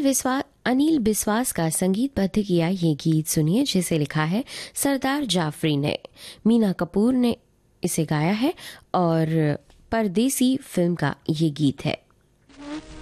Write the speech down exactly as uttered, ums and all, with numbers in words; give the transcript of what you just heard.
विश्वास अनिल बिस्वास का संगीतबद्ध किया ये गीत सुनिए, जिसे लिखा है सरदार जाफरी ने। मीना कपूर ने इसे गाया है और परदेसी फिल्म का ये गीत है।